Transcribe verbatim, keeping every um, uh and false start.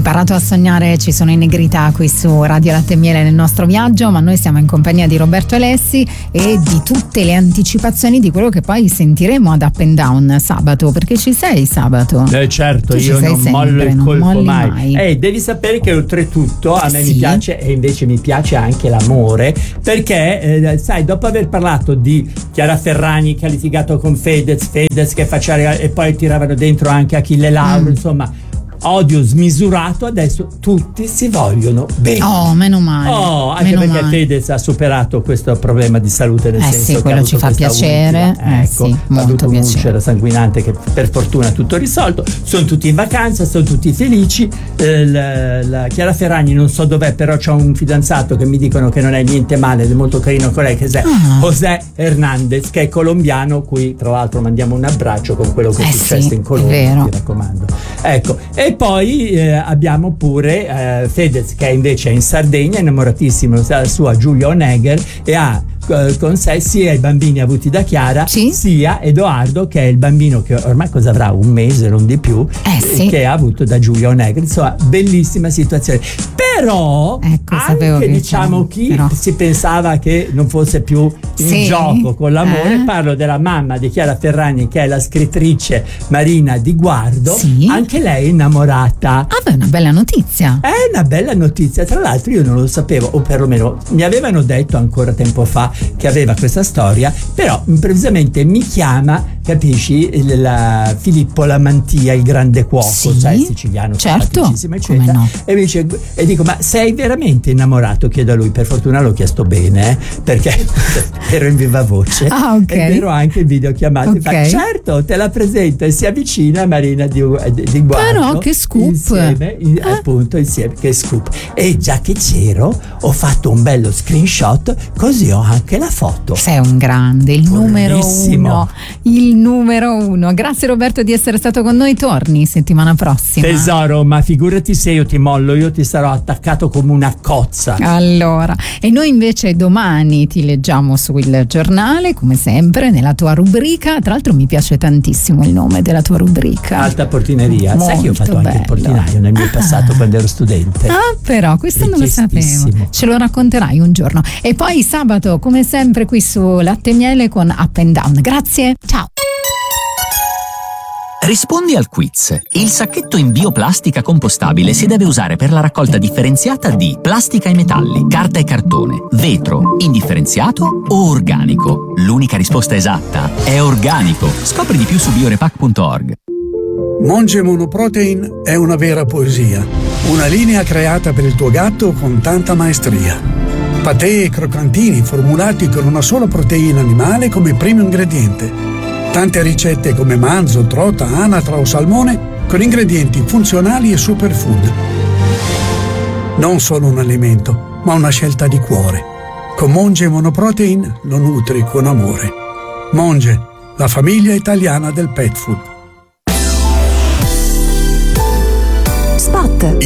imparato a sognare, ci sono in Negrità qui su Radio Latte e Miele nel nostro viaggio, ma noi siamo in compagnia di Roberto Alessi e di tutte le anticipazioni di quello che poi sentiremo ad Up and Down sabato, perché ci sei sabato. Eh certo, tu io non sempre, mollo il non colpo mai. mai. Eh, devi sapere che oltretutto a me sì. mi piace, e invece mi piace anche l'amore, perché eh, sai, dopo aver parlato di Chiara Ferragni che ha litigato con Fedez, Fedez che faceva e poi tiravano dentro anche Achille Lauro, mm. insomma odio smisurato, adesso tutti si vogliono bene. Oh, meno male. Oh, anche meno perché male. Fedez ha superato questo problema di salute, nel eh senso sì, che quello ha ci avuto fa piacere. ultima, eh ecco, sì, ha molto avuto piacere. un'ulcera sanguinante che per fortuna è tutto risolto. Sono tutti in vacanza, sono tutti felici. Eh, la, la Chiara Ferragni non so dov'è, però c'ho un fidanzato che mi dicono che non è niente male ed è molto carino con lei, che è ah. José Hernandez, che è colombiano, cui tra l'altro mandiamo un abbraccio con quello che è eh successo sì, in Colombia, mi raccomando. Ecco, e poi eh, abbiamo pure eh, Fedez che invece è in Sardegna, innamoratissimo della sua Giulia Onegger, e ha eh, con sé sia i bambini avuti da Chiara, sì? sia Edoardo, che è il bambino che ormai cosa avrà, un mese, non di più, eh, sì. che ha avuto da Giulia Onegger. Insomma, bellissima situazione. Però ecco, anche diciamo chi però. si pensava che non fosse più in sì? gioco con l'amore, eh? parlo della mamma di Chiara Ferragni, che è la scrittrice Marina Di Guardo, sì? anche lei è innamorata. Ah, beh, è una bella notizia. È una bella notizia, tra l'altro io non lo sapevo, o perlomeno mi avevano detto ancora tempo fa che aveva questa storia, però improvvisamente mi chiama, capisci, il, la, Filippo Lamantia, il grande cuoco, sì? sai, siciliano, certo, eccetera, no? e mi dice, e dico, ma sei veramente innamorato? Chiedo a lui, per fortuna l'ho chiesto bene, eh, perché ero in viva voce, ah, okay. ed ero anche in videochiamata, okay. fa, certo, te la presento, e si avvicina Marina Di, di Guardo. Però che scoop, insieme, in, eh? appunto insieme, che scoop. E già che c'ero ho fatto un bello screenshot, così ho anche la foto. Sei un grande, il numero Buonissimo. uno, il numero uno. Grazie Roberto di essere stato con noi, torni settimana prossima. Tesoro, ma figurati se io ti mollo, io ti sarò attaccato come una cozza. Allora, e noi invece domani ti leggiamo sul giornale, come sempre, nella tua rubrica. Tra l'altro mi piace tantissimo il nome della tua rubrica. Alta portineria. Molto sai che ho fatto bello. anche il portinaio nel mio ah. passato quando ero studente. Ah, però questo non lo sapevo. Ce lo racconterai un giorno. E poi sabato, come sempre, qui su Latte e Miele con Up and Down. Grazie, ciao. Rispondi al quiz. Il sacchetto in bioplastica compostabile si deve usare per la raccolta differenziata di plastica e metalli, carta e cartone, vetro, indifferenziato o organico. L'unica risposta esatta è organico. Scopri di più su biorepac punto org. Monge Monoprotein è una vera poesia, una linea creata per il tuo gatto con tanta maestria. Patè e croccantini formulati con una sola proteina animale come primo ingrediente. Tante ricette come manzo, trota, anatra o salmone con ingredienti funzionali e superfood. Non solo un alimento, ma una scelta di cuore. Con Monge Monoprotein lo nutri con amore. Monge, la famiglia italiana del pet food. Spot.